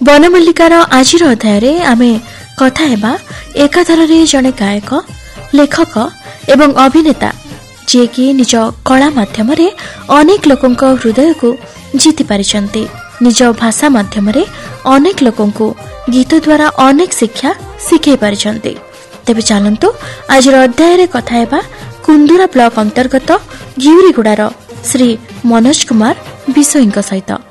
ବନମଲ୍ଲିକାର ଆଜିର ଅଧ୍ୟାୟରେ ଆମେ କଥା ହେବା ଏକାଧାରରେ ଜଣେ ଗାୟକ, ଲେଖକ ଏବଂ ଅଭିନେତା ଯିଏକି ନିଜ କଳା ମାଧ୍ୟମରେ ଅନେକ ଲୋକଙ୍କ ହୃଦୟକୁ ଜିତି ପାରିଛନ୍ତି। ନିଜ ଭାଷା ମାଧ୍ୟମରେ ଅନେକ ଲୋକଙ୍କୁ ଗୀତ ଦ୍ୱାରା ଅନେକ ଶିକ୍ଷା ଶିଖାଇ ପାରିଛନ୍ତି। ତେବେ ଚାଲନ୍ତୁ ଆଜିର ଅଧ୍ୟାୟରେ କଥା ହେବା କୁନ୍ଦୁରା ବ୍ଲକ ଅନ୍ତର୍ଗତ ଘିଉରିଗୁଡ଼ାର ଶ୍ରୀ ମନୋଜ କୁମାର ବିଷୋଇଙ୍କ ସହିତ।